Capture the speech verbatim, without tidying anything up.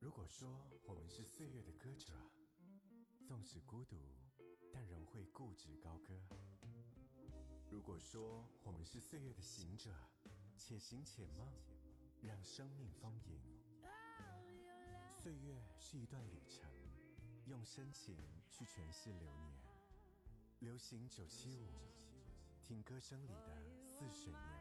如果说我们是岁月的歌者，纵使孤独，但仍会固执高歌；如果说我们是岁月的行者，且行且梦，让生命丰盈。岁月是一段旅程，用深情去诠释流年。流行九七五，听歌声里的似水年